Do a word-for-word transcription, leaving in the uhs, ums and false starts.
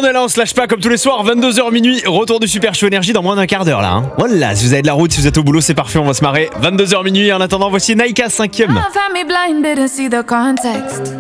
on est là, on se lâche pas comme tous les soirs, vingt-deux heures minuit, retour du Super Show Énergie dans moins d'un quart d'heure là. Hein. Voilà, si vous avez de la route, si vous êtes au boulot, c'est parfait, on va se marrer. vingt-deux heures minuit, en attendant, voici Naika cinquième.